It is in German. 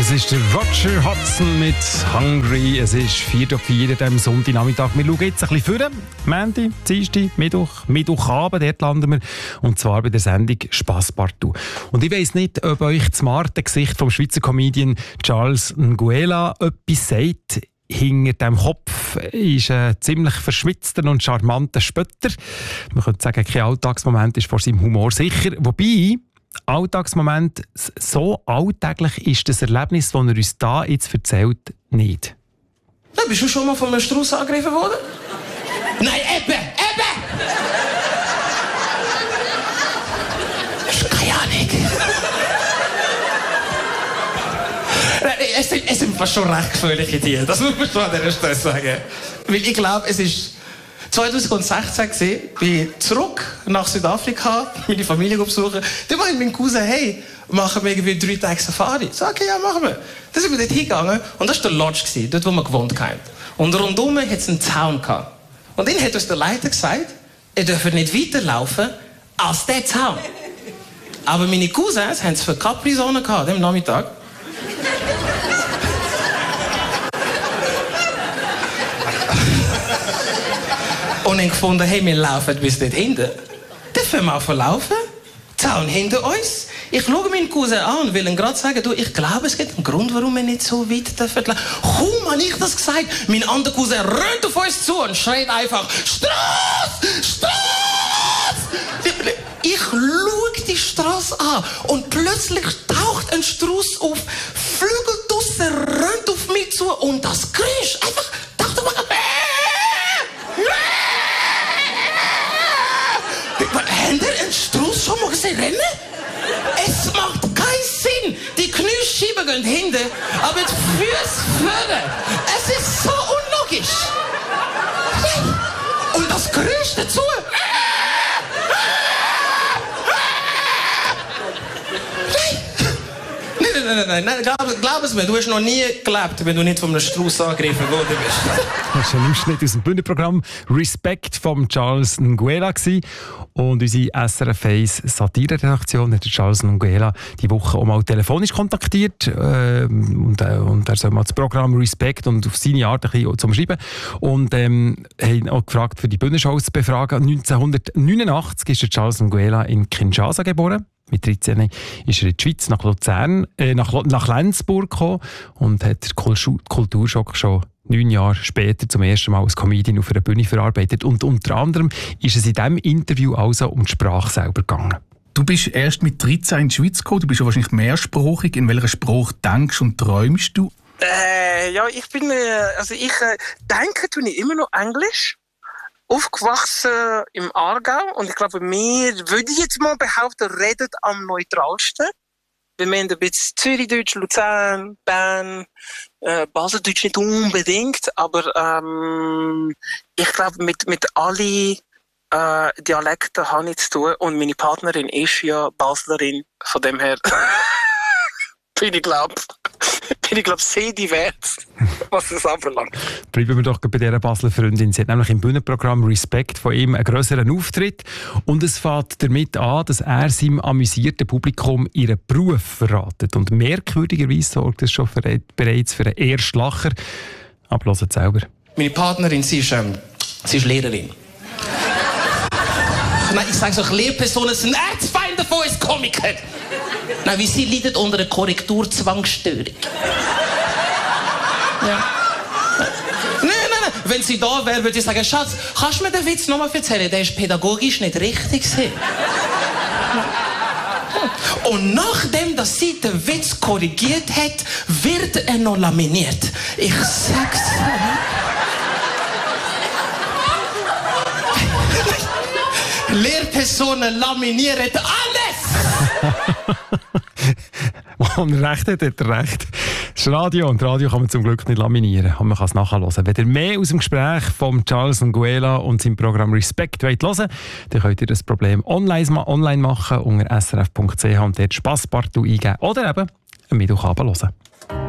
Das ist der Roger Hodgson mit «Hungry». Es ist 4:04 am Sonntagnachmittag. Wir schauen jetzt ein bisschen vor. Montag, Dienstag, Mittwochabend, dort landen wir. Und zwar bei der Sendung «Spasspartout». Und ich weiss nicht, ob euch das smarte Gesicht vom Schweizer Comedian Charles Nguela etwas sagt. Hinter diesem Kopf ist ein ziemlich verschwitzter und charmanter Spötter. Man könnte sagen, kein Alltagsmoment ist vor seinem Humor sicher. Wobei, Alltagsmoment, so alltäglich ist das Erlebnis, das er uns da jetzt erzählt, nicht. Ja, bist du schon mal von einem Strauß angegriffen worden? Nein, eben! Das ist keine Ahnung. Es sind fast schon recht gefährliche Tiere, das muss man schon an dieser Stelle sagen. Weil ich glaube, es ist 2016 gewesen, bin ich zurück nach Südafrika, meine Familie besuchen. Dann meinte mein Cousin, hey, machen wir irgendwie 3 Tage Safari. Ich sage, okay, ja, machen wir. Dann sind wir dort hingegangen und das war der Lodge, dort wo wir gewohnt haben. Und rundum hat es einen Zaun gehabt. Und dann hat uns der Leiter gesagt, ihr dürft nicht weiterlaufen als der Zaun. Aber meine Cousins haben es für Capri-Sonne gehabt, am Nachmittag. Und dann gefunden, hey, wir laufen bis dort hinten. Dann fangen wir an zu laufen. Zaun hinter uns. Ich schaue meinen Cousin an und will ihm gerade sagen, du, ich glaube, es gibt einen Grund, warum wir nicht so weit dürfen laufen. Kaum habe ich das gesagt, mein anderer Cousin rennt auf uns zu und schreit einfach, Strasse! Strasse! Ich schaue die Straße an und plötzlich taucht ein Strauß auf, flügelt draussen, rennt auf mich zu und das Geräusch einfach, dachte mal, habt ihr einen Strauß schon mal gesehen rennen? Es macht keinen Sinn. Die Kniescheiben gehen hinten, aber die Füße vorne. Es ist so unlogisch. Und das Geräusch dazu. Nein, glaub es mir, du hast noch nie gelebt, wenn du nicht von einem Strauß angegriffen worden bist. Das war ein Ausschnitt aus dem Bühnenprogramm «Respect» von Charles Nguela. Und unsere SRF 1 Satire-Redaktion hat Charles Nguela die Woche auch mal telefonisch kontaktiert. Und er soll mal das Programm «Respect» und auf seine Art ein bisschen zum Schreiben. Und haben auch gefragt, für die Bühnenshow zu befragen. 1989 ist Charles Nguela in Kinshasa geboren. Mit 13 ist er in die Schweiz nach Luzern, nach Lenzburg gekommen und hat den Kulturschock schon 9 Jahre später zum ersten Mal als Comedian auf einer Bühne verarbeitet. Und unter anderem ist es in diesem Interview also um die Sprache selber gegangen. Du bist erst mit 13 in die Schweiz gekommen, du bist ja wahrscheinlich mehrsprachig. In welcher Sprache denkst und träumst du? Ja, ich denke tue ich immer noch Englisch. Aufgewachsen im Aargau und ich glaube, wir, würde ich jetzt mal behaupten, reden am neutralsten. Wir haben ein bisschen Zürichdeutsch, Luzern, Bern, Baseldeutsch nicht unbedingt, aber ich glaube, mit allen Dialekten habe ich zu tun und meine Partnerin ist ja Baslerin, von dem her bin ich glaube sehr divers, was es anbelangt. Bleiben wir doch bei dieser Basler Freundin. Sie hat nämlich im Bühnenprogramm «Respect» von ihm einen grösseren Auftritt. Und es fängt damit an, dass er seinem amüsierten Publikum ihren Beruf verratet. Und merkwürdigerweise sorgt das schon bereits für einen Erstlacher. Aber hört es selber. Meine Partnerin, sie ist Lehrerin. Nein, ich sage so, Lehrpersonen sind Erzfeinde von uns Komikern. Nein, wie sie leidet unter einer Korrekturzwangsstörung. Ja. Nein. Wenn sie da wäre, würde ich sagen, Schatz, kannst du mir den Witz nochmal erzählen? Der ist pädagogisch nicht richtig. Und nachdem, dass sie den Witz korrigiert hat, wird er noch laminiert. Ich sag's dir. Lehrpersonen laminieren alles! Und recht hat er recht. Das ist Radio und Radio kann man zum Glück nicht laminieren. Und man kann es nachhören. Wenn ihr mehr aus dem Gespräch von Charles Nguela und seinem Programm «Respect» hören wollt, dann könnt ihr das Problem online machen unter srf.ch und dort «Spasspartout» eingeben oder eben am Mittwochabend hören.